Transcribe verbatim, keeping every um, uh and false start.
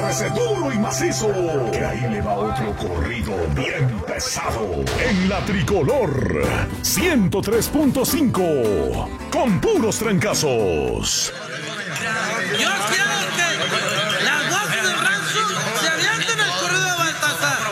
agárrese duro y macizo, que ahí le va otro corrido bien pesado. En la Tricolor ciento tres punto cinco, con puros trancazos. Yo